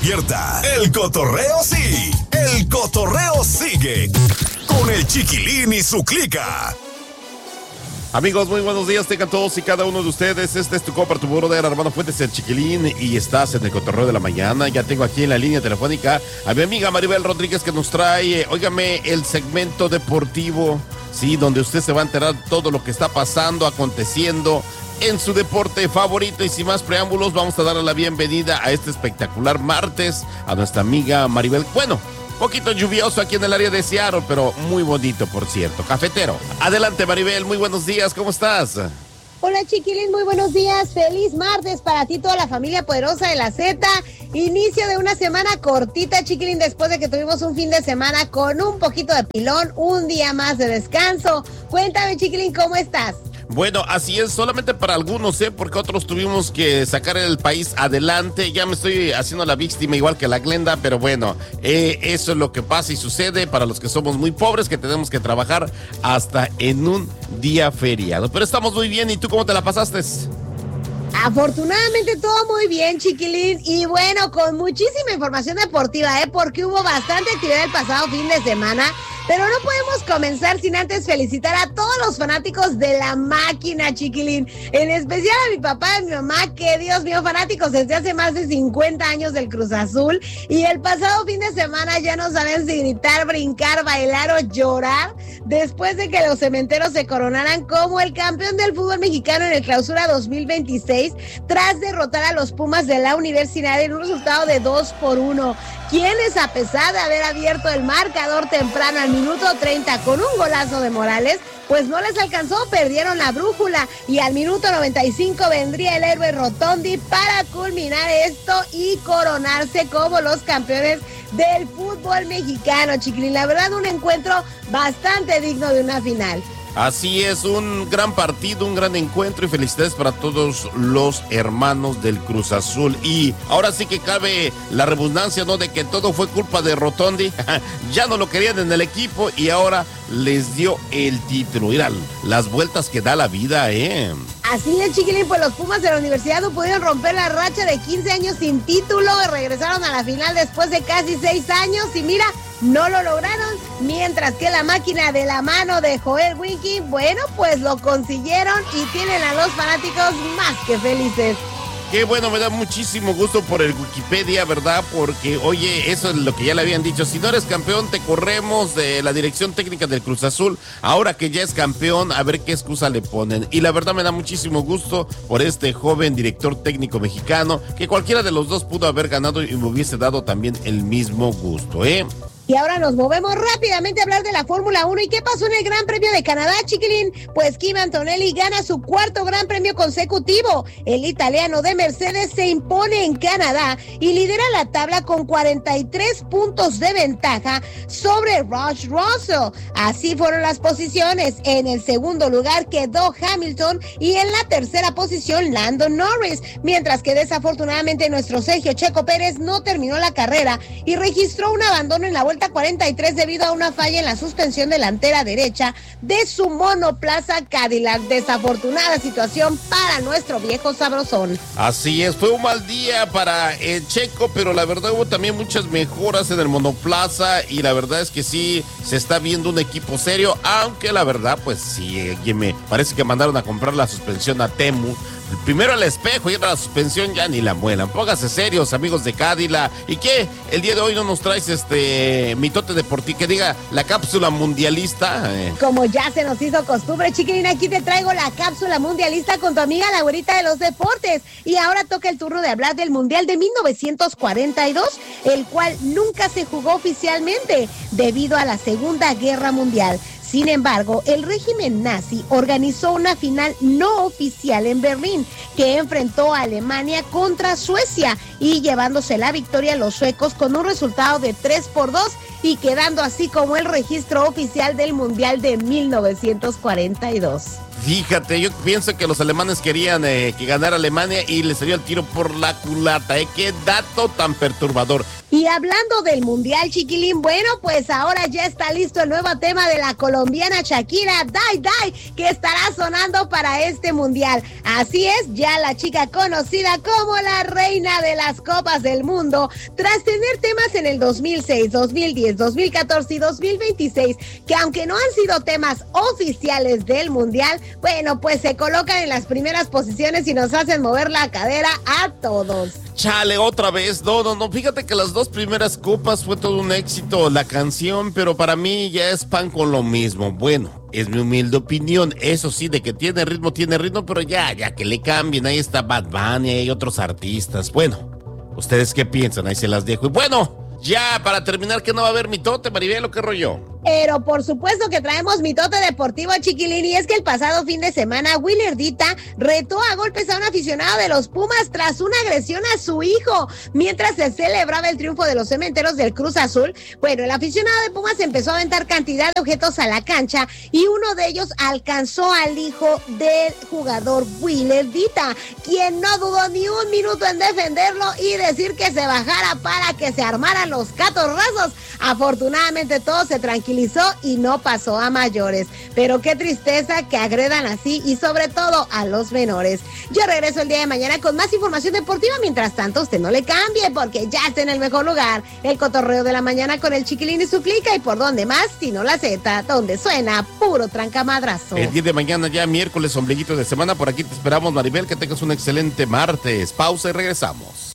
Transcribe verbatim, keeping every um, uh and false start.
despierta, el cotorreo sí, el cotorreo sigue, con el Chiquilín y su clica. Amigos, muy buenos días, tengan todos y cada uno de ustedes. Este es tu compa, tu brother, Armando Fuentes, el Chiquilín, y estás en el cotorreo de la mañana. Ya tengo aquí en la línea telefónica a mi amiga Maribel Rodríguez, que nos trae, óigame, el segmento deportivo, sí, donde usted se va a enterar todo lo que está pasando, aconteciendo en su deporte favorito. Y sin más preámbulos, vamos a darle la bienvenida a este espectacular martes a nuestra amiga Maribel. Bueno, poquito lluvioso aquí en el área de Seattle, pero muy bonito, por cierto, cafetero. Adelante, Maribel, muy buenos días, ¿cómo estás? Hola, Chiquilín, muy buenos días, feliz martes para ti, toda la familia poderosa de la Z. Inicio de una semana cortita, Chiquilín, después de que tuvimos un fin de semana con un poquito de pilón, un día más de descanso. Cuéntame, Chiquilín, ¿cómo estás? Bueno, así es, solamente para algunos, ¿eh? Porque otros tuvimos que sacar el país adelante. Ya me estoy haciendo la víctima igual que la Glenda, pero bueno, eh, eso es lo que pasa y sucede para los que somos muy pobres, que tenemos que trabajar hasta en un día feriado. Pero estamos muy bien, ¿y tú cómo te la pasaste? Afortunadamente todo muy bien, Chiquilín, y bueno, con muchísima información deportiva, ¿eh? Porque hubo bastante actividad el pasado fin de semana. Pero no podemos comenzar sin antes felicitar a todos los fanáticos de la máquina, Chiquilín. En especial a mi papá y a mi mamá, que Dios mío, fanáticos desde hace más de cincuenta años del Cruz Azul. Y el pasado fin de semana ya no saben si gritar, brincar, bailar o llorar después de que los cementeros se coronaran como el campeón del fútbol mexicano en el Clausura dos mil veintiséis, tras derrotar a los Pumas de la Universidad en un resultado de dos por uno. Quienes, a pesar de haber abierto el marcador temprano al minuto treinta con un golazo de Morales, pues no les alcanzó, perdieron la brújula, y al minuto noventa y cinco vendría el héroe Rotondi para culminar esto y coronarse como los campeones del fútbol mexicano, Chiquilín. La verdad, un encuentro bastante digno de una final. Así es, un gran partido, un gran encuentro, y felicidades para todos los hermanos del Cruz Azul. Y ahora sí que cabe la redundancia, ¿no?, de que todo fue culpa de Rotondi. Ya no lo querían en el equipo y ahora les dio el título. Mira, las vueltas que da la vida, ¿eh? Así es, Chiquilín, pues los Pumas de la Universidad no pudieron romper la racha de quince años sin título y regresaron a la final después de casi seis años, y mira, no lo lograron, mientras que la máquina de la mano de Joel Wynkie, bueno, pues lo consiguieron y tienen a los fanáticos más que felices. Qué bueno, me da muchísimo gusto por el Wikipedia, ¿verdad? Porque, oye, eso es lo que ya le habían dicho. Si no eres campeón, te corremos de la dirección técnica del Cruz Azul. Ahora que ya es campeón, a ver qué excusa le ponen. Y la verdad me da muchísimo gusto por este joven director técnico mexicano, que cualquiera de los dos pudo haber ganado y me hubiese dado también el mismo gusto, ¿eh? Y ahora nos movemos rápidamente a hablar de la Fórmula uno. ¿Y qué pasó en el Gran Premio de Canadá, Chiquilín? Pues Kimi Antonelli gana su cuarto Gran Premio consecutivo. El italiano de Mercedes se impone en Canadá y lidera la tabla con cuarenta y tres puntos de ventaja sobre George Russell. Así fueron las posiciones. En el segundo lugar quedó Hamilton y en la tercera posición Lando Norris, mientras que desafortunadamente nuestro Sergio Checo Pérez no terminó la carrera y registró un abandono en la vuelta cuarenta y tres debido a una falla en la suspensión delantera derecha de su monoplaza Cadillac. Desafortunada situación para nuestro viejo sabrosón. Así es, fue un mal día para el Checo, pero la verdad hubo también muchas mejoras en el monoplaza y la verdad es que sí se está viendo un equipo serio, aunque la verdad pues sí, me parece que mandaron a comprar la suspensión a Temu. Primero el espejo y ahora la suspensión, ya ni la muelan. Póngase serios, amigos de Cadillac. ¿Y qué? El día de hoy no nos traes este mitote deportivo, que diga la cápsula mundialista. Eh. Como ya se nos hizo costumbre, Chiquilín, aquí te traigo la cápsula mundialista con tu amiga la güerita de los deportes. Y ahora toca el turno de hablar del Mundial de mil novecientos cuarenta y dos, el cual nunca se jugó oficialmente debido a la Segunda Guerra Mundial. Sin embargo, el régimen nazi organizó una final no oficial en Berlín, que enfrentó a Alemania contra Suecia y llevándose la victoria a los suecos con un resultado de tres por dos y quedando así como el registro oficial del Mundial de mil novecientos cuarenta y dos. Fíjate, yo pienso que los alemanes querían eh, que ganara Alemania y les salió el tiro por la culata, ¿eh? Qué dato tan perturbador. Y hablando del Mundial, chiquilín, bueno, pues ahora ya está listo el nuevo tema de la colombiana Shakira, Die Die, que estará sonando para este Mundial. Así es, ya la chica conocida como la reina de las copas del mundo, tras tener temas en el dos mil seis, dos mil diez, dos mil catorce y dos mil veintiséis, que aunque no han sido temas oficiales del Mundial, bueno, pues se colocan en las primeras posiciones y nos hacen mover la cadera a todos. Chale, otra vez, no, no, no, fíjate que las dos primeras copas fue todo un éxito la canción, pero para mí ya es pan con lo mismo. Bueno, es mi humilde opinión, eso sí, de que tiene ritmo, tiene ritmo, pero ya, ya que le cambien, ahí está Bad Bunny, hay otros artistas. Bueno, ¿ustedes qué piensan? Ahí se las dejo. Y bueno, ya para terminar, ¿que no va a haber mitote, Maribel, o qué rollo? Pero por supuesto que traemos mitote deportivo, chiquilín, y es que el pasado fin de semana Willardita retó a golpes a un aficionado de los Pumas tras una agresión a su hijo, mientras se celebraba el triunfo de los cementeros del Cruz Azul. Bueno, el aficionado de Pumas empezó a aventar cantidad de objetos a la cancha y uno de ellos alcanzó al hijo del jugador Willardita, quien no dudó ni un minuto en defenderlo y decir que se bajara para que se armaran los catorrazos. Afortunadamente todo se tranquilizó y no pasó a mayores, pero qué tristeza que agredan así y sobre todo a los menores. Yo regreso el día de mañana con más información deportiva. Mientras tanto, usted no le cambie porque ya está en el mejor lugar, el cotorreo de la mañana con el Chiquilín y su clica. Y por donde más, sino la Z, donde suena puro trancamadrazo. El día de mañana ya miércoles, ombliguito de semana, por aquí te esperamos, Maribel, que tengas un excelente martes. Pausa y regresamos.